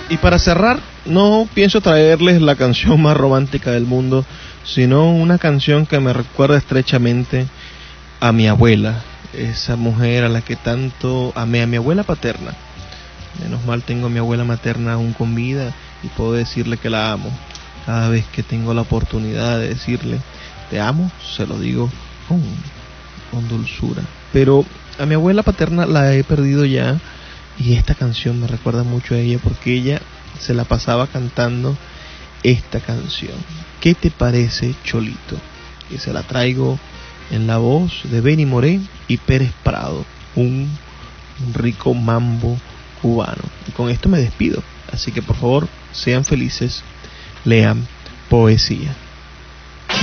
Y para cerrar, no pienso traerles la canción más romántica del mundo, sino una canción que me recuerda estrechamente a mi abuela, esa mujer a la que tanto amé, a mi abuela paterna. Menos mal tengo a mi abuela materna aún con vida y puedo decirle que la amo. Cada vez que tengo la oportunidad de decirle te amo, se lo digo con dulzura. Pero a mi abuela paterna la he perdido ya, y esta canción me recuerda mucho a ella porque ella se la pasaba cantando esta canción. ¿Qué te parece, Cholito? Que se la traigo en la voz de Benny Moré y Pérez Prado, un rico mambo cubano. Y con esto me despido, así que por favor sean felices, lean poesía.